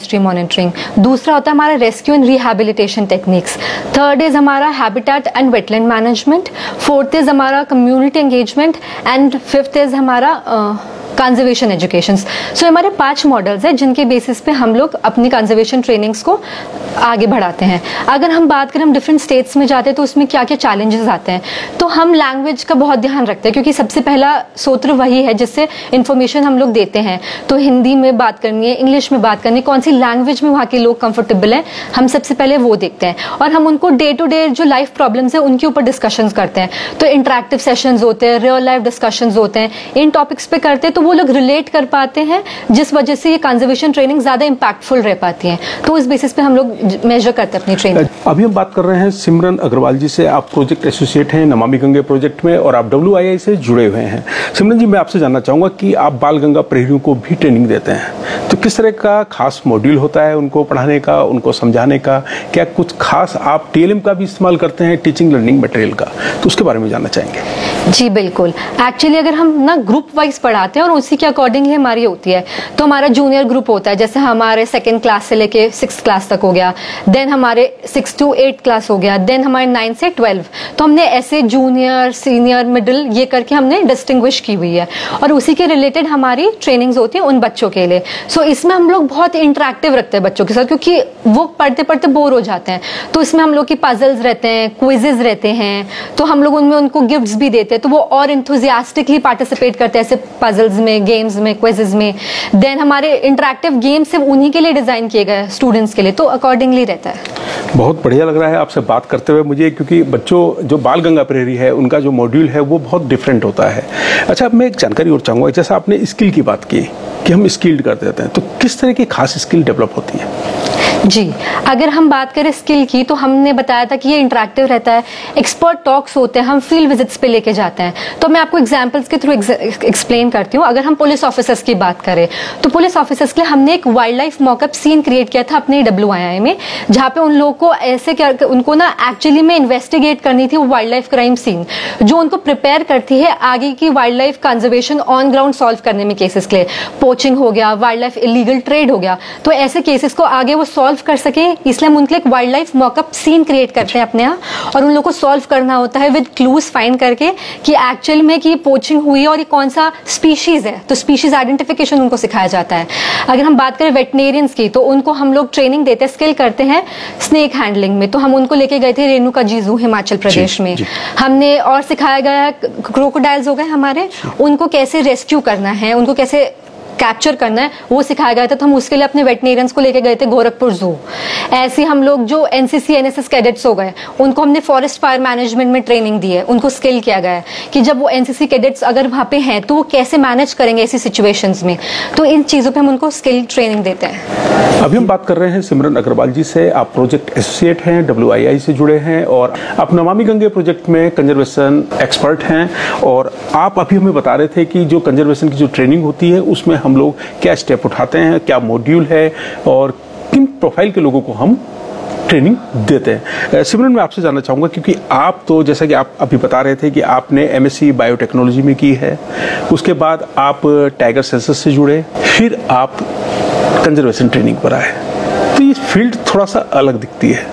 History monitoring. दूसरा होता है हमारा rescue and rehabilitation techniques. Third is हमारा habitat and wetland management. Fourth is हमारा community engagement and fifth is हमारा कंजर्वेशन एजुकेशन। सो हमारे 5 मॉडल्स हैं जिनके बेसिस पे हम लोग अपनी कंजर्वेशन ट्रेनिंग्स को आगे बढ़ाते हैं। अगर हम बात करें, हम डिफरेंट स्टेट्स में जाते हैं तो उसमें क्या क्या चैलेंजेस आते हैं, तो हम लैंग्वेज का बहुत ध्यान रखते हैं क्योंकि सबसे पहला सूत्र वही है जिससे इन्फॉर्मेशन हम लोग देते हैं। तो हिंदी में बात करनी है, इंग्लिश में बात करनी है, कौन सी लैंग्वेज में वहाँ के लोग कंफर्टेबल हैं, हम सबसे पहले वो देखते हैं। और हम उनको डे टू डे जो लाइफ प्रॉब्लम्स है उनके ऊपर डिस्कशंस करते हैं। तो इंटरेक्टिव सेशंस होते हैं, रियल लाइफ डिस्कशंस होते हैं, इन टॉपिक्स पे करते हैं तो वो लोग रिलेट कर पाते हैं, जिस वजह से ये कंजर्वेशन ट्रेनिंग ज्यादा इंपैक्टफुल रह पाती है। तो इस बेसिस पे हम लोग मेजर करते हैं अपनी ट्रेनिंग। अभी हम बात कर रहे हैं सिमरन अग्रवाल जी से। आप प्रोजेक्ट एसोसिएट हैं नमामि गंगे प्रोजेक्ट में और आप WII से जुड़े हुए हैं। सिमरन जी, मैं आपसे जानना चाहूंगा कि आप बाल गंगा प्रहरियों को भी ट्रेनिंग देते हैं, तो किस तरह का खास मॉड्यूल होता है उनको पढ़ाने का, उनको समझाने का? क्या कुछ खास आप TLM का भी इस्तेमाल करते हैं, टीचिंग लर्निंग मटेरियल का? तो उसके बारे में जानना चाहेंगे। जी बिल्कुल। एक्चुअली अगर हम ना ग्रुप वाइज पढ़ाते हैं और उसी के अकॉर्डिंगली हमारी होती है, तो हमारा जूनियर ग्रुप होता है, जैसे हमारे 2nd क्लास से लेके 6th क्लास तक हो गया, देन हमारे 6 to 8 क्लास हो गया, देन हमारे 9 से 12। तो हमने ऐसे जूनियर, सीनियर, मिडिल ये करके हमने डिस्टिंग्विश की हुई है और उसी के रिलेटेड हमारी ट्रेनिंग्स होती है उन बच्चों के लिए। सो इसमें हम लोग बहुत इंटरेक्टिव रखते हैं बच्चों के साथ, क्योंकि वो पढ़ते पढ़ते बोर हो जाते हैं। तो इसमें हम लोग की पजल्स रहते हैं, क्विजेज रहते हैं, तो हम लोग उनमें उनको गिफ्ट्स भी देते हैं, तो वो और इंथुजियास्टिकली पार्टिसिपेट करते हैं ऐसे पजल्स में, गेम्स में, क्विजेज में। देन हमारे इंटरेक्टिव गेम्स सिर्फ उन्हीं के लिए डिजाइन किए गए स्टूडेंट्स के लिए, तो अकॉर्डिंगली रहता है। बहुत बढ़िया लग रहा है आपसे बात करते हुए मुझे, क्योंकि बच्चों जो बाल गंगा प्रहरी है उनका जो मॉड्यूल है वो बहुत डिफरेंट होता है। अच्छा, अब मैं एक जानकारी और चाहूँगा, जैसा आपने स्किल की बात की कि हम स्किल्ड कर देते हैं, तो किस तरह की खास स्किल डेवलप होती है? जी, अगर हम बात करें स्किल की, तो हमने बताया था कि ये इंटरेक्टिव रहता है, एक्सपर्ट टॉक्स होते हैं, हम फील्ड विजिट्स पे लेके जाते हैं। तो मैं आपको एग्जांपल्स के थ्रू एक्सप्लेन करती हूँ। अगर हम पुलिस ऑफिसर्स की बात करें, तो पुलिस ऑफिसर्स के लिए हमने एक wild life mock-up scene create किया था अपने WII में, जहाँ पे उन लोगों को ऐसे उनको ना एक्चुअली में इन्वेस्टिगेट करनी थी वो वाइल्ड लाइफ क्राइम सीन, जो उनको प्रिपेयर करती है आगे की wild life conservation on ground solve करने में। केसेस के लिए पोचिंग हो गया, वाइल्ड लाइफ इलीगल ट्रेड हो गया, तो ऐसे केसेस को आगे वो सॉल्व कर सके, इसलिए हम उनके लिए एक wild life mock-up scene create करते हैं अपने यहाँ, और उन लोगों को सॉल्व करना होता है विद क्लूज फाइंड करके कि एक्चुअल में कि पोचिंग हुई है और ये कौन सा स्पीशीज है, तो स्पीशीज आइडेंटिफिकेशन उनको सिखाया जाता है। अगर हम बात करें वेटनेरियंस की, तो उनको हम लोग ट्रेनिंग देते हैं, स्किल करते हैं स्नेक हैंडलिंग में। तो हम उनको लेके गए थे रेणुका जी जू हिमाचल प्रदेश में। हमने और सिखाया गया है, क्रोकोडाइल्स हो गए हमारे, उनको कैसे रेस्क्यू करना है, उनको कैसे कैप्चर करना है, वो सिखाया गया था। तो हम उसके लिए अपने वेटनेरियंस को लेके गए थे गोरखपुर जू। ऐसे हम लोग जो NCC NSS कैडेट्स हो गए, उनको हमने फॉरेस्ट फायर मैनेजमेंट में ट्रेनिंग दी है, उनको स्किल किया गया है कि जब वो NCC कैडेट्स अगर वहां पे हैं तो वो कैसे मैनेज करेंगे ऐसी सिचुएशंस में। तो इन चीजों पे हम उनको स्किल ट्रेनिंग देते हैं। अभी हम बात कर रहे हैं सिमरन अग्रवाल जी से। आप प्रोजेक्ट एसोसिएट हैं, WII से जुड़े हैं और आप नमामि गंगे प्रोजेक्ट में कंजर्वेशन एक्सपर्ट हैं। और आप अभी हमें बता रहे थे कि जो कंजर्वेशन की जो ट्रेनिंग होती है उसमें हम लोग क्या स्टेप उठाते हैं, क्या मॉड्यूल है और किन प्रोफाइल के लोगों को हम ट्रेनिंग देते हैं। सिमरन, मैं आपसे जानना चाहूँगा, क्योंकि आप तो जैसा कि आप अभी बता रहे थे कि आपने MSc बायोटेक्नोलॉजी में की है, उसके बाद आप टाइगर सेंसस से जुड़े, फिर आप कंजर्वेशन ट्रेनिंग पर आए, तो ये फील्ड थोड़ा सा अलग दिखती है,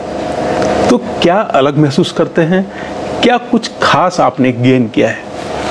तो क्या अलग महसूस करते हैं? क्या कुछ खास आपने गेन किया है?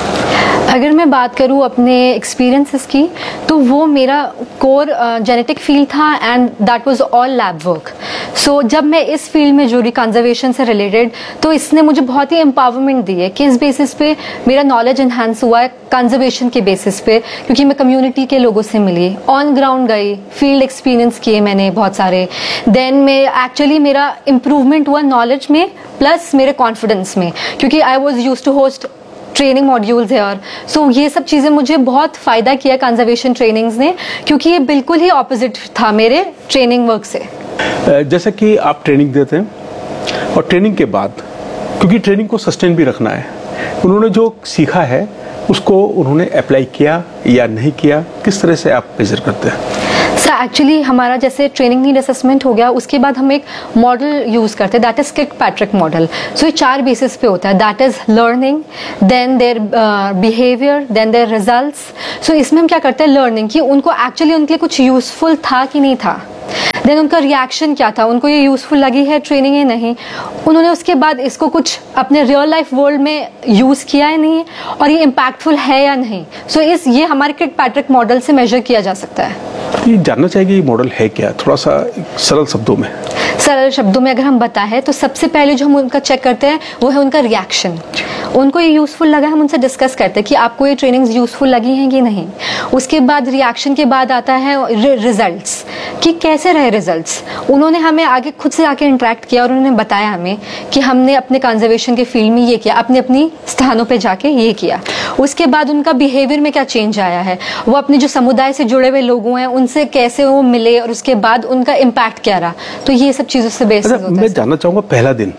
अगर मैं बात करूं अपने एक्सपीरियंसेस की, तो वो मेरा कोर जेनेटिक फील्ड था and that was all lab work. सो जब मैं इस फील्ड में जुड़ी कंजर्वेशन से रिलेटेड, तो इसने मुझे बहुत ही एम्पावरमेंट दी है कि इस बेसिस पे मेरा नॉलेज एनहांस हुआ है कंजर्वेशन के बेसिस पे, क्योंकि मैं कम्युनिटी के लोगों से मिली, ऑन ग्राउंड गई, फील्ड एक्सपीरियंस किए मैंने बहुत सारे। देन में एक्चुअली मेरा इम्प्रूवमेंट हुआ नॉलेज में प्लस मेरे कॉन्फिडेंस में, क्योंकि I was used to host training modules है। सो ये सब चीजें मुझे बहुत फायदा किया कंजर्वेशन ट्रेनिंग्स ने, क्योंकि ये बिल्कुल ही ऑपोजिट था मेरे ट्रेनिंग वर्क से। जैसे कि आप ट्रेनिंग देते हैं और ट्रेनिंग के बाद, क्योंकि ट्रेनिंग को सस्टेन भी रखना है, उन्होंने जो सीखा है उसको उन्होंने अप्लाई किया या नहीं किया, किस तरह से आप मेजर करते हैं? सर एक्चुअली हमारा जैसे ट्रेनिंग नीड असेसमेंट हो गया, उसके बाद हम एक मॉडल यूज करते हैं, दैट इज किर्कपैट्रिक मॉडल। सो ये 4 बेसिस पे होता है, that is learning, then their behaviour, then there results. सो इसमें हम क्या करते हैं, लर्निंग कि उनको एक्चुअली उनके लिए कुछ यूजफुल था कि नहीं था। देन उनका रिएक्शन क्या था, उनको ये यूजफुल लगी है ट्रेनिंग या नहीं, उन्होंने उसके बाद इसको कुछ अपने रियल लाइफ वर्ल्ड में यूज किया है नहीं, और ये इम्पैक्टफुल है या नहीं। सो ये हमारे किर्कपैट्रिक मॉडल से मेजर किया जा सकता है। ये जानना चाहिए ये मॉडल है क्या, थोड़ा सा सरल शब्दों में। सरल शब्दों में अगर हम बताएं तो सबसे पहले जो हम उनका चेक करते हैं वो है उनका रिएक्शन। उनको ये यूजफुल लगा, हम उनसे डिस्कस करते हैं कि आपको ये ट्रेनिंग्स यूजफुल लगी हैं कि नहीं। उसके बाद रिएक्शन के बाद आता है रिजल्ट्स, कि कैसे रहे रिजल्ट्स। उन्होंने हमें आगे खुद से आके इंटरेक्ट किया और उन्होंने बताया हमें कि हमने अपने कंजर्वेशन के फील्ड में ये किया, अपने अपनी स्थानों पे जाके ये किया। उसके बाद उनका बिहेवियर में क्या चेंज आया है, वो अपने जो समुदाय से जुड़े हुए लोगों हैं उनसे कैसे वो मिले, और उसके बाद उनका इम्पैक्ट क्या रहा। तो ये सब चीजों से बेस होता है। मैं जानना चाहूंगा पहला दिन,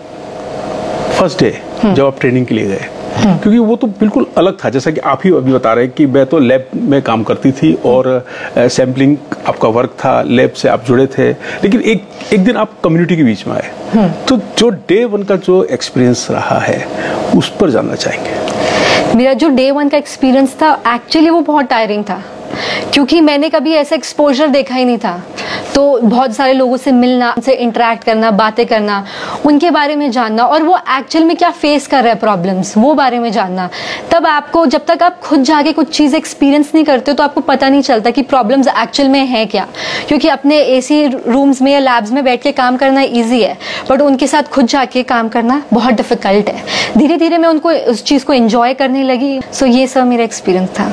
फर्स्ट डे जब आप ट्रेनिंग के लिए गए, क्योंकि वो तो बिल्कुल अलग था। जैसा कि आप ही अभी बता रहे हैं कि मैं तो लैब में काम करती थी और सैम्पलिंग आपका वर्क था, लैब से आप जुड़े थे, लेकिन एक दिन आप कम्युनिटी के बीच में आए। तो जो डे 1 का जो एक्सपीरियंस रहा है उस पर जानना चाहेंगे। मेरा जो डे 1 का एक्सपीरियंस था एक्चुअली वो बहुत टायरिंग था, क्योंकि मैंने कभी ऐसा एक्सपोजर देखा ही नहीं था। तो बहुत सारे लोगों से मिलना, उनसे इंटरेक्ट करना, बातें करना, उनके बारे में जानना, और वो एक्चुअल में क्या फेस कर रहे हैं प्रॉब्लम्स, वो बारे में जानना। तब आपको, जब तक आप खुद जाके कुछ चीज़ एक्सपीरियंस नहीं करते तो आपको पता नहीं चलता कि प्रॉब्लम्स एक्चुअल में है क्या। क्योंकि अपने एसी रूम्स में या लैब्स में बैठ के काम करना ईजी है, बट उनके साथ खुद जाके काम करना बहुत डिफिकल्ट है। धीरे धीरे मैं उनको उस चीज़ को एंजॉय करने लगी। सो ये सब मेरा एक्सपीरियंस था।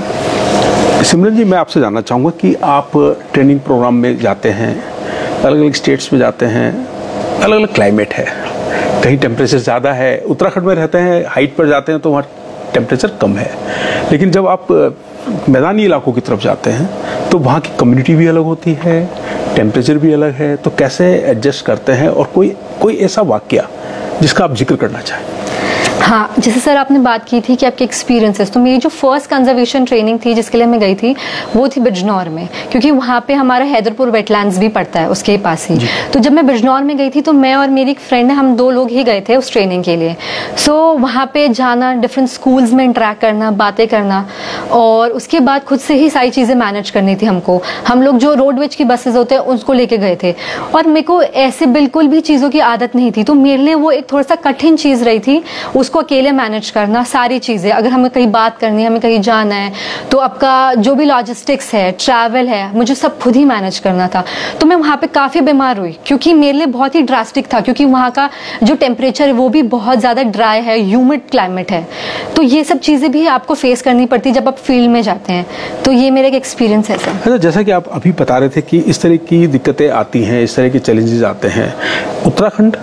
सिमरन जी, मैं आपसे जानना चाहूँगा कि आप ट्रेनिंग प्रोग्राम में जाते हैं, अलग अलग स्टेट्स में जाते हैं, अलग अलग क्लाइमेट है, कहीं टेम्परेचर ज़्यादा है, उत्तराखंड में रहते हैं, हाइट पर जाते हैं तो वहाँ टेम्परेचर कम है, लेकिन जब आप मैदानी इलाकों की तरफ जाते हैं तो वहाँ की कम्युनिटी भी अलग होती है, टेम्परेचर भी अलग है, तो कैसे एडजस्ट करते हैं, और कोई ऐसा वाकया जिसका आप जिक्र करना चाहें। हाँ, जैसे सर आपने बात की थी कि आपके एक्सपीरियंसेस, तो मेरी जो फर्स्ट कंजर्वेशन ट्रेनिंग थी जिसके लिए मैं गई थी वो थी बिजनौर में, क्योंकि वहाँ पे हमारा हैदरपुर वेटलैंड्स भी पड़ता है उसके पास ही। तो जब मैं बिजनौर में गई थी तो मैं और मेरी एक फ्रेंड है, हम 2 लोग ही गए थे उस ट्रेनिंग के लिए। सो वहाँ पे जाना, डिफरेंट स्कूल्स में इंटरेक्ट करना, बातें करना, और उसके बाद खुद से ही सारी चीज़ें मैनेज करनी थी हमको। हम लोग जो रोडवेज की बसेज होते हैं उसको लेके गए थे, और मेरे को ऐसे बिल्कुल भी चीज़ों की आदत नहीं थी, तो मेरे लिए वो एक थोड़ा सा कठिन चीज़ रही थी उसको अकेले मैनेज करना। सारी चीजें, अगर हमें कहीं बात करनी है, हमें कहीं जाना है, तो आपका जो भी लॉजिस्टिक्स है, ट्रैवल है, मुझे सब खुद ही मैनेज करना था। तो मैं वहाँ पे काफ़ी बीमार हुई, क्योंकि मेरे लिए बहुत ही ड्रास्टिक था, क्योंकि वहाँ का जो टेम्परेचर है वो भी बहुत ज़्यादा ड्राई है, ह्यूमिड क्लाइमेट है। तो ये सब चीज़ें भी आपको फेस करनी पड़ती है जब आप फील्ड में जाते हैं। तो ये मेरा एक एक्सपीरियंस है सर। अच्छा, जैसा कि आप अभी बता रहे थे कि इस तरह की दिक्कतें आती हैं, इस तरह के चैलेंजेस आते हैं, उत्तराखंड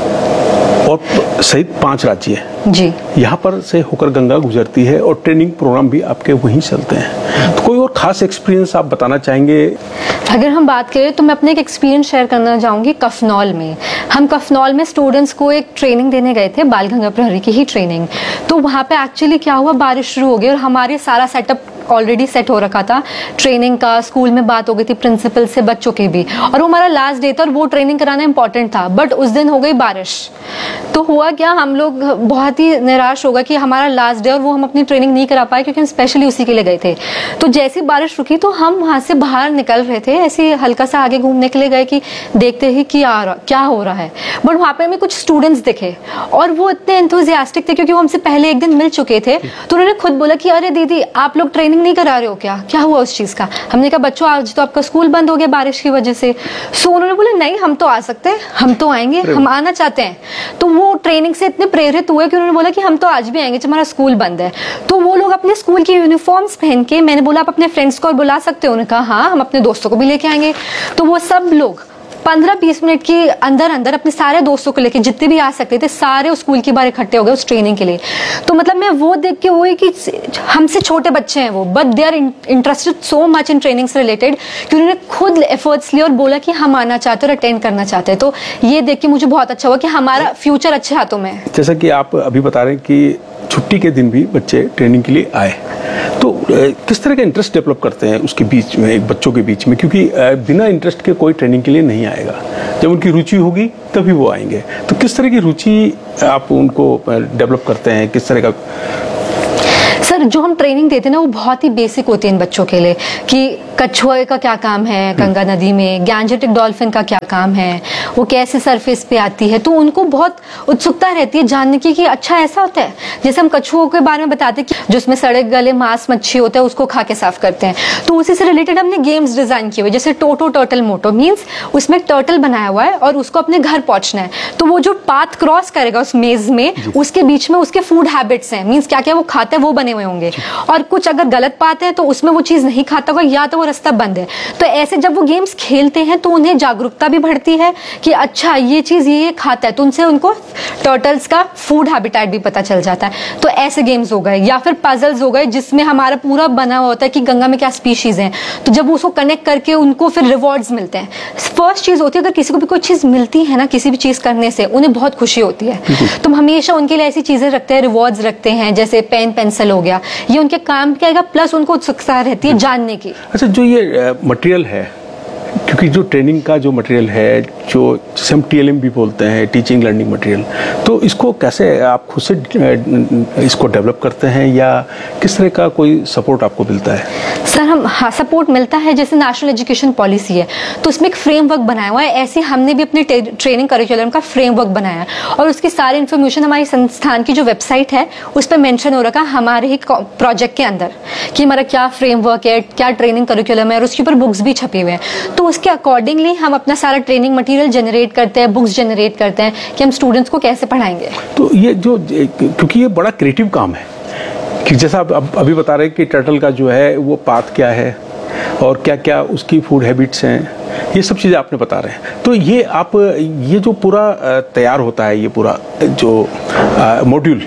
और सहित 5 राज्य है जी, यहाँ पर से होकर गंगा गुजरती है और ट्रेनिंग प्रोग्राम भी आपके वहीं चलते हैं। तो कोई और खास एक्सपीरियंस आप बताना चाहेंगे? अगर हम बात करें तो मैं अपने एक एक्सपीरियंस शेयर करना चाहूँगी कफनौल में। हम कफनौल में स्टूडेंट्स को एक ट्रेनिंग देने गए थे, बाल गंगा प्रहरी की ही ट्रेनिंग। तो वहाँ पे एक्चुअली क्या हुआ, बारिश शुरू हो गई और हमारे सारा सेटअप ऑलरेडी सेट हो रखा था ट्रेनिंग का। स्कूल में बात हो गई थी प्रिंसिपल से, बच्चों के भी, और वो हमारा लास्ट डे था और वो ट्रेनिंग कराना इंपॉर्टेंट था। बट उस दिन हो गई बारिश, तो हुआ क्या, हम लोग बहुत ही निराश हो गए कि हमारा लास्ट डे और वो हम अपनी ट्रेनिंग नहीं करा पाए, क्योंकि हम स्पेशली उसी के लिए गए थे। तो जैसी बारिश रुकी तो हम वहां से बाहर निकल रहे थे, ऐसे हल्का सा आगे घूमने के लिए गए कि देखते ही कि क्या हो रहा है। बट वहां पे हमें कुछ स्टूडेंट्स दिखे और वो इतने एंथुजियास्टिक थे, क्योंकि वो हमसे पहले एक दिन मिल चुके थे। तो उन्होंने खुद बोला कि अरे दीदी, आप लोग ट्रेनिंग नहीं करा रहे हो क्या हुआ उस चीज का? हमने कहा बच्चों, आज तो आपका स्कूल बंद हो गया बारिश की वजह से। सो उन्होंने बोला नहीं, हम तो आ सकते हैं, हम तो आएंगे, हम आना चाहते हैं। तो वो ट्रेनिंग से इतने प्रेरित हुए कि उन्होंने बोला कि हम तो आज भी आएंगे जब हमारा स्कूल बंद है। तो वो लोग अपने स्कूल की यूनिफॉर्म्स पहन के, मैंने बोला आप अपने फ्रेंड्स को बुला सकते हो? उन्होंने कहा हाँ, हम अपने दोस्तों को भी लेके आएंगे। तो वो सब लोग 15-20 मिनट के अंदर अंदर अपने सारे दोस्तों को लेके, जितने भी आ सकते थे, सारे उस स्कूल के बाहर इकट्ठे हो गए उस ट्रेनिंग के लिए। तो मतलब मैं वो देख के हुई कि हमसे छोटे बच्चे हैं वो, but they are interested so much in training से रिलेटेड कि उन्होंने खुद एफर्ट्स लिए और बोला कि हम आना चाहते हैं और अटेंड करना चाहते हैं। तो ये देख के मुझे बहुत अच्छा हुआ कि हमारा फ्यूचर अच्छे हाथों में है। जैसा कि आप अभी बता रहे हैं कि छुट्टी के दिन भी बच्चे ट्रेनिंग के लिए आए, तो किस तरह का इंटरेस्ट डेवलप करते हैं उसके बीच में, एक बच्चों के बीच में? क्योंकि बिना इंटरेस्ट के कोई ट्रेनिंग के लिए नहीं आएगा, जब उनकी रुचि होगी तभी वो आएंगे। तो किस तरह की रुचि आप उनको डेवलप करते हैं, किस तरह का? सर, जो हम ट्रेनिंग देते हैं ना वो बहुत ही बेसिक होती है इन बच्चों के लिए, कि कछुए का क्या काम है गंगा नदी में, गैंजेटिक डॉल्फिन का क्या काम है, वो कैसे सरफेस पे आती है। तो उनको बहुत उत्सुकता रहती है जानने की कि अच्छा ऐसा होता है। जैसे हम कछुओं के बारे में बताते हैं कि जिसमें सड़े गले मांस मच्छी होता है उसको खा के साफ करते हैं, तो उसी से रिलेटेड हमने गेम्स डिजाइन किए हुए, जैसे टोटो टर्टल मोटो, मीन्स उसमें एक टर्टल बनाया हुआ है और उसको अपने घर पहुंचना है, तो वो जो पाथ क्रॉस करेगा उस मेज में, उसके बीच में उसके फूड हैबिट्स हैं, मीन्स क्या क्या वो खाता है वो बने हुए होंगे, और कुछ अगर गलत पाते हैं तो उसमें वो चीज नहीं खाता होगा या तो वो रास्ता बंद है। तो ऐसे जब वो गेम्स खेलते हैं तो उन्हें जागरूकता भी बढ़ती है कि अच्छा ये चीज ये खाता है, तो उनसे उनको टर्टल्स का फूड हैबिटेट भी पता चल जाता है। तो ऐसे गेम्स हो गए, या फिर पजल्स हो गए जिसमें हमारा पूरा बना हुआ होता है कि गंगा में क्या स्पीशीज हैं, तो जब उसको कनेक्ट करके उनको फिर रिवॉर्ड्स मिलते हैं। फर्स्ट चीज होती है अगर किसी को भी कोई चीज मिलती है ना, किसी भी चीज करने से उन्हें बहुत खुशी होती है, तो हम हमेशा उनके लिए ऐसी चीजें रखते हैं, रिवॉर्ड्स रखते हैं, जैसे पेन पेंसिल हो गया, ये उनके काम क्या आएगा, प्लस उनको उत्सुकता रहती है जानने की। अच्छा, जो ये मटेरियल है, क्योंकि जो ट्रेनिंग का जो मटेरियल है, जो जिसे हम TLM भी बोलते हैं, टीचिंग लर्निंग मटेरियल, तो इसको कैसे आप खुद से इसको डेवलप करते हैं या किस तरह का कोई सपोर्ट आपको मिलता है? सर हाँ, सपोर्ट मिलता है। जैसे नेशनल एजुकेशन पॉलिसी है तो उसमें एक फ्रेमवर्क बनाया हुआ है, ऐसे हमने भी अपने ट्रेनिंग करिकुलम का फ्रेमवर्क बनाया है और उसकी सारी इन्फॉर्मेशन हमारी संस्थान की जो वेबसाइट है उस पर मेंशन हो रखा है हमारे ही प्रोजेक्ट के अंदर कि हमारा क्या फ्रेमवर्क है, क्या ट्रेनिंग करिकुलम है, और उसके ऊपर बुक्स भी छपी हुए हैं। तो उसके अकॉर्डिंगली हम अपना सारा ट्रेनिंग मटेरियल जनरेट करते हैं, बुक्स जनरेट करते हैं कि हम स्टूडेंट्स को कैसे पढ़ाएंगे। तो ये जो, क्योंकि ये बड़ा क्रिएटिव काम है कि जैसा आप अभी बता रहे हैं कि टर्टल का जो है वो पाथ क्या है और क्या क्या उसकी फूड हैबिट्स हैं, ये सब चीज़ें आपने बता रहे हैं। तो ये आप ये जो पूरा तैयार होता है, ये पूरा जो मॉड्यूल,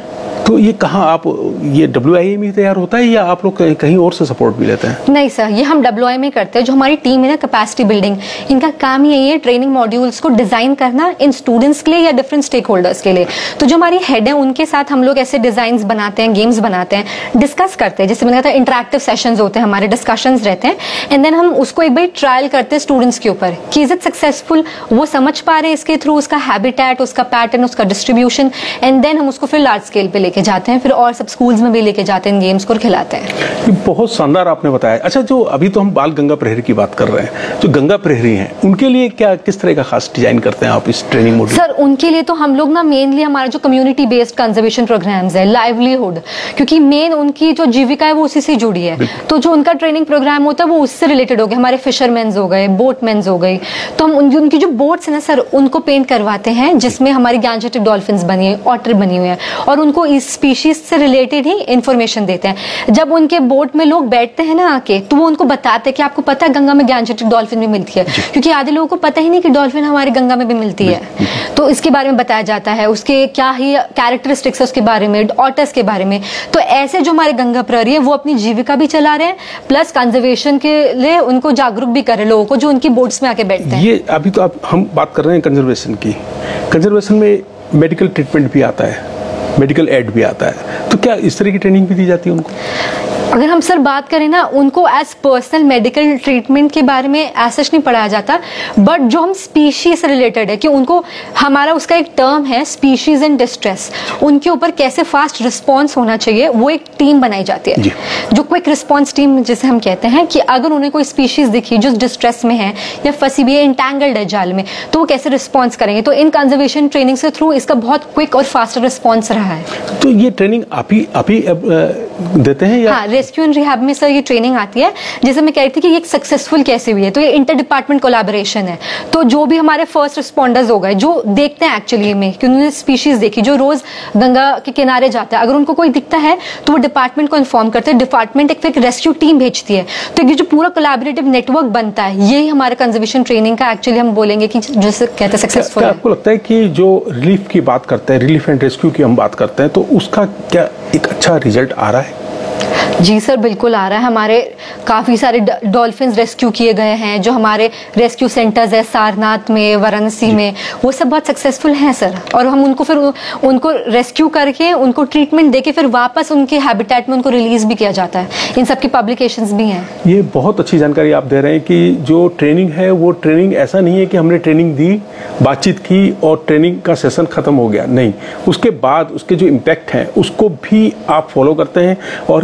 तो ये कहाँ आप ये WIA में तैयार होता है या आप लोग कहीं और से सपोर्ट भी लेते हैं? नहीं सर, ये हम WIA में करते हैं। जो हमारी टीम है ना, कैपेसिटी बिल्डिंग, इनका काम यही है ट्रेनिंग मॉड्यूल्स को डिजाइन करना इन स्टूडेंट्स के लिए या डिफरेंट स्टेक होल्डर्स के लिए। तो जो हमारी हेड है उनके साथ हम लोग ऐसे डिजाइन बनाते हैं, गेम्स बनाते हैं, डिस्कस करते हैं, जैसे मैंने कहा था इंटरेक्टिव सेशंस होते हैं, हमारे डिस्कशंस रहते हैं, एंड देन हम उसको एक बार ट्रायल करते हैं स्टूडेंट्स के ऊपर कि इज इट सक्सेसफुल, वो समझ पा रहे हैं इसके थ्रू उसका हैबिटेट, उसका पैटर्न, उसका डिस्ट्रीब्यूशन, एंड देन हम उसको फिर लार्ज स्केल पे लेके जाते हैं, फिर और सब स्कूल्स में भी लेके जाते हैं, गेम्स को खिलाते हैं। ये बहुत शानदार आपने बताया। अच्छा, जो अभी तो हम बाल गंगा प्रहरी की बात कर रहे हैं, जो गंगा प्रहरी हैं उनके लिए क्या किस तरह का खास डिजाइन करते हैं आप इस ट्रेनिंग मॉड्यूल? सर उनके लिए तो हम लोग ना मेनली हमारा जो कम्युनिटी बेस्ड कंजर्वेशन प्रोग्राम्स है, लाइवलीहुड, क्योंकि मेन उनकी जो जीविका है वो उसी से जुड़ी है, तो जो उनका ट्रेनिंग प्रोग्राम होता है वो उससे रिलेटेड हो गया। हमारे फिशरमैन्स हो गए, बोटमैन्स हो गई, तो हम उनकी जो बोट्स है ना सर उनको पेंट करवाते हैं जिसमें हमारी गैंजेटिक डॉल्फिन्स बनी है, ऑटर बनी हुई है, और उनको इस स्पीशीज से रिलेटेड ही इंफॉर्मेशन देते हैं। जब उनके बोट में लोग बैठते हैं ना आके, तो वो उनको बताते हैं कि आपको पता है गंगा में गैंजेटिक डॉल्फिन भी मिलती है, क्योंकि आधे लोगों को पता ही नहीं कि डॉल्फिन हमारी गंगा में भी मिलती है, तो इसके बारे में बताया जाता है, उसके क्या ही कैरेक्टरिस्टिक्स है उसके बारे में, ऑटर्स के बारे में। तो ऐसे जो हमारे गंगा प्रहरी है वो अपनी जीविका भी चला रहे हैं, प्लस कंजर्वेशन के लिए उनको जागरूक भी कर रहे हैं लोगों को जो उनकी बोट्स में आके बैठते हैं। ये अभी तो हम बात कर रहे हैं कंजर्वेशन की। कंजर्वेशन में मेडिकल ट्रीटमेंट भी आता है, मेडिकल एड भी आता है, तो क्या इस तरह की ट्रेनिंग भी दी जाती है उनको? अगर हम सर बात करें ना, उनको एज पर्सनल मेडिकल ट्रीटमेंट के बारे में ऐसा नहीं पढ़ाया जाता, बट जो हम स्पीशीज से रिलेटेड है कि उनको हमारा उसका एक टर्म है स्पीशीज इन डिस्ट्रेस, उनके ऊपर कैसे फास्ट रिस्पॉन्स होना चाहिए वो एक टीम बनाई जाती है, जो क्विक रिस्पॉन्स टीम जिसे हम कहते हैं, कि अगर उन्हें कोई स्पीशीज दिखी जो डिस्ट्रेस में है या फंसी हुई है, इंटैंगल्ड है जाल में, तो वो कैसे रिस्पॉन्स करेंगे। तो इन कंजर्वेशन ट्रेनिंग से थ्रू इसका बहुत क्विक और फास्ट रिस्पॉन्स रहा है। तो ये ट्रेनिंग आप ही देते हैं या? हाँ, रेस्क्यू एंड रिहैब में सर ये ट्रेनिंग आती है, जैसे मैं कह रही थी कि ये सक्सेसफुल कैसे हुई है, तो ये इंटर डिपार्टमेंट कोलैबोरेशन है। तो जो भी हमारे फर्स्ट रिस्पॉन्डर्स हो गए जो देखते हैं एक्चुअली में कि उन्होंने स्पीशीज देखी, जो रोज गंगा के किनारे जाता है, अगर उनको कोई दिखता है तो वो डिपार्टमेंट को इन्फॉर्म करते हैं, डिपार्टमेंट एक रेस्क्यू टीम भेजती है, तो ये जो पूरा कोलैबोरेटिव नेटवर्क बनता है, यही हमारे कंजर्वेशन ट्रेनिंग का एक्चुअली हम बोलेंगे कि जैसे कहते हैं सक्सेसफुल है। आपको लगता है कि जो रिलीफ की बात करते हैं, रिलीफ एंड रेस्क्यू की हम बात करते हैं, तो उसका क्या एक अच्छा रिजल्ट आ रहा है? जी सर, बिल्कुल आ रहा है। हमारे काफ़ी सारे डॉल्फिन्स रेस्क्यू किए गए हैं, जो हमारे रेस्क्यू सेंटर्स है सारनाथ में, वाराणसी में, वो सब बहुत सक्सेसफुल हैं सर। और हम उनको फिर उनको रेस्क्यू करके उनको ट्रीटमेंट देके फिर वापस उनके हैबिटेट में उनको रिलीज भी किया जाता है। इन सब की पब्लिकेशंस भी हैं। ये बहुत अच्छी जानकारी आप दे रहे हैं कि जो ट्रेनिंग है वो ट्रेनिंग ऐसा नहीं है कि हमने ट्रेनिंग दी, बातचीत की और ट्रेनिंग का सेशन खत्म हो गया, नहीं, उसके बाद उसके जो इम्पैक्ट है उसको भी आप फॉलो करते हैं और ये भी पता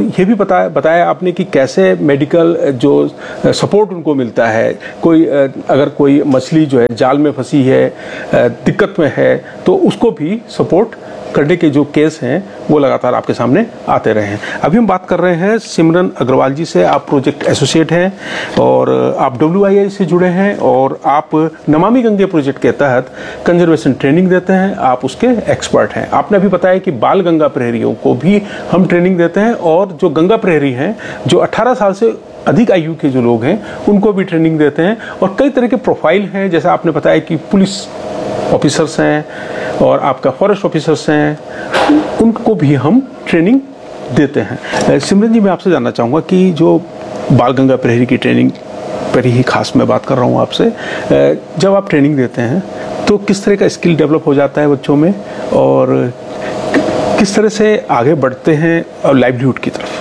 बताया आपने कि कैसे मेडिकल जो सपोर्ट उनको मिलता है, कोई अगर कोई मछली जो है जाल में फंसी है, दिक्कत में है, तो उसको भी सपोर्ट करने के जो केस हैं वो लगातार आपके सामने आते रहे हैं। अभी हम बात कर रहे हैं सिमरन अग्रवाल जी से। आप प्रोजेक्ट एसोसिएट हैं और आप WII से जुड़े हैं और आप नमामि गंगे प्रोजेक्ट के तहत कंजर्वेशन ट्रेनिंग देते हैं, आप उसके एक्सपर्ट हैं। आपने अभी बताया कि बाल गंगा प्रहरियों को भी हम ट्रेनिंग देते हैं और जो गंगा प्रहरी हैं, जो 18 साल से अधिक आयु के जो लोग हैं, उनको भी ट्रेनिंग देते हैं। और कई तरह के प्रोफाइल हैं, जैसे आपने बताया कि पुलिस ऑफिसर्स हैं और आपका फॉरेस्ट ऑफिसर्स हैं, उनको भी हम ट्रेनिंग देते हैं। सिमरन जी, मैं आपसे जानना चाहूँगा कि जो बाल गंगा प्रहरी की ट्रेनिंग पर ही खास मैं बात कर रहा हूँ आपसे, जब आप ट्रेनिंग देते हैं तो किस तरह का स्किल डेवलप हो जाता है बच्चों में और किस तरह से आगे बढ़ते हैं और लाइवलीहुड की तरफ?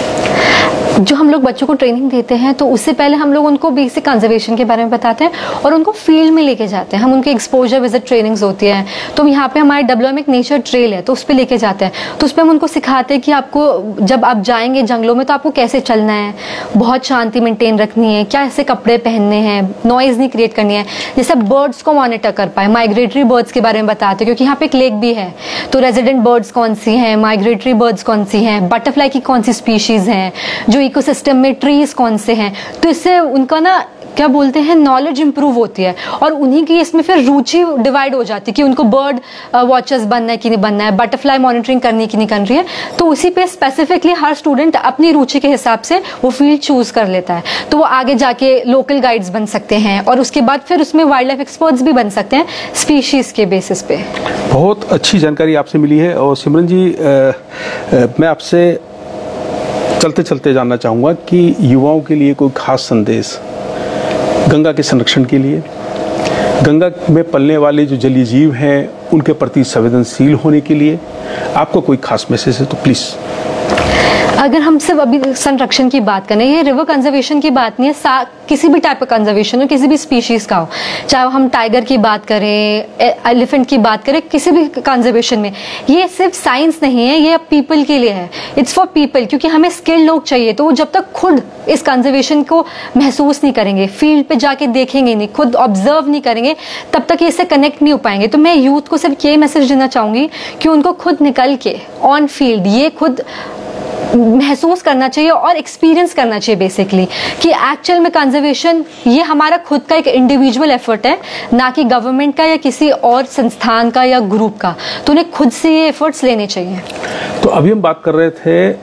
जो हम लोग बच्चों को ट्रेनिंग देते हैं तो उससे पहले हम लोग उनको बेसिक कंजर्वेशन के बारे में बताते हैं और उनको फील्ड में लेके जाते हैं। हम उनके एक्सपोजर विजिट ट्रेनिंग्स होती है, तो यहाँ पे हमारे WM एक नेचर ट्रेल है, तो उस पर लेके जाते हैं। तो उस पर हम उनको सिखाते हैं कि आपको जब आप जाएंगे जंगलों में तो आपको कैसे चलना है, बहुत शांति मेंटेन रखनी है, क्या ऐसे कपड़े पहनने हैं, नॉइज नहीं क्रिएट करनी है, जैसे बर्ड्स को मॉनिटर कर पाए। माइग्रेटरी बर्ड्स के बारे में बताते हैं क्योंकि यहाँ पे एक लेक भी है, तो रेजिडेंट बर्ड्स कौन सी हैं, माइग्रेटरी बर्ड्स कौन सी हैं, बटरफ्लाई की कौन सी स्पीशीज हैं, जो इकोसिस्टम में ट्रीज कौन से हैं। तो इससे उनका ना क्या बोलते हैं नॉलेज इंप्रूव होती है और उन्हीं की इसमें फिर रुचि डिवाइड हो जाती है कि उनको बर्ड वॉचर्स बनना है कि नहीं बनना है, बटरफ्लाई मॉनिटरिंग करनी है कि नहीं करनी है। तो उसी पे स्पेसिफिकली हर स्टूडेंट अपनी रुचि के हिसाब से वो फील्ड चूज कर लेता है, तो वो आगे जाके लोकल गाइड्स बन सकते हैं और उसके बाद फिर उसमें वाइल्ड लाइफ एक्सपर्ट्स भी बन सकते हैं स्पीशीज के बेसिस पे। बहुत अच्छी जानकारी आपसे मिली है। और सिमरन जी, मैं आपसे चलते चलते जानना चाहूँगा कि युवाओं के लिए कोई खास संदेश गंगा के संरक्षण के लिए, गंगा में पलने वाले जो जलीय जीव हैं उनके प्रति संवेदनशील होने के लिए आपको कोई खास मैसेज है तो प्लीज़। अगर हम सिर्फ अभी संरक्षण की बात करें, ये रिवर कंजर्वेशन की बात नहीं है, किसी भी टाइप का कंजर्वेशन हो, किसी भी स्पीशीज का हो, चाहे हम टाइगर की बात करें, एलिफेंट की बात करें, किसी भी कंजर्वेशन में, ये सिर्फ साइंस नहीं है, ये अब पीपल के लिए है, इट्स फॉर पीपल। क्योंकि हमें स्किल्ड लोग चाहिए, तो वो जब तक खुद इस कंजर्वेशन को महसूस नहीं करेंगे, फील्ड पे जाके देखेंगे नहीं, खुद ऑब्जर्व नहीं करेंगे, तब तक ये इससे कनेक्ट नहीं हो पाएंगे। तो मैं यूथ को सिर्फ ये मैसेज देना चाहूंगी कि उनको खुद निकल के ऑन फील्ड ये खुद महसूस करना चाहिए और एक्सपीरियंस करना चाहिए बेसिकली कि एक्चुअल में कंजर्वेशन ये हमारा खुद का एक इंडिविजुअल एफर्ट है, ना कि गवर्नमेंट का या किसी और संस्थान का या ग्रुप का। तो उन्हें खुद से ये एफर्ट्स लेने चाहिए। तो अभी हम बात कर रहे थे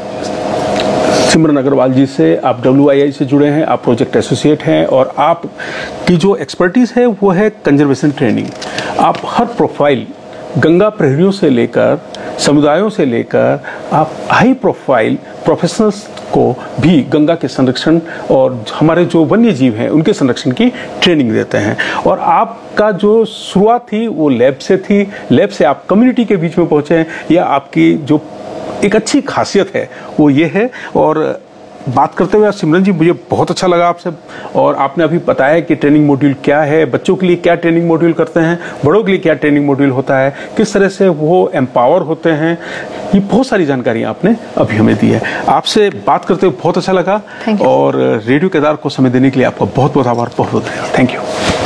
सिमरन अग्रवाल जी से। आप WII से जुड़े हैं, आप प्रोजेक्ट एसोसिएट हैं और आप की जो एक्सपर्टीज है वो है कंजर्वेशन ट्रेनिंग। आप हर प्रोफाइल गंगा प्रहरियों से लेकर समुदायों से लेकर आप हाई प्रोफाइल प्रोफेशनल्स को भी गंगा के संरक्षण और हमारे जो वन्य जीव हैं उनके संरक्षण की ट्रेनिंग देते हैं। और आपका जो शुरुआत थी वो लैब से थी, लैब से आप कम्युनिटी के बीच में पहुंचे हैं, या आपकी जो एक अच्छी खासियत है वो ये है। और बात करते हुए सिमरन जी मुझे बहुत अच्छा लगा आपसे, और आपने अभी बताया कि ट्रेनिंग मॉड्यूल क्या है, बच्चों के लिए क्या ट्रेनिंग मॉड्यूल करते हैं, बड़ों के लिए क्या ट्रेनिंग मॉड्यूल होता है, किस तरह से वो एम्पावर होते हैं, ये बहुत सारी जानकारी आपने अभी हमें दी है। आपसे बात करते हुए बहुत अच्छा लगा और रेडियो केदार को समय देने के लिए आपका बहुत बहुत आभार, बहुत बहुत धन्यवाद। Thank you.